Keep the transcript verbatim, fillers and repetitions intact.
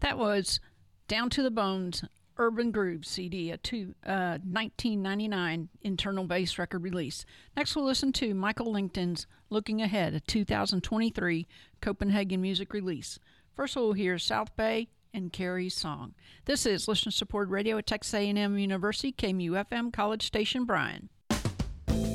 That was Down to the Bones, Urban Groove C D, a two, uh, nineteen ninety-nine internal bass record release. Next we'll listen to Michael Lington's Looking Ahead, a two thousand twenty-three Copenhagen music release. First we'll hear South Bay and Carrie's Song. This is listener-supported radio at Texas A and M University, K M U F M, College Station, Bryan.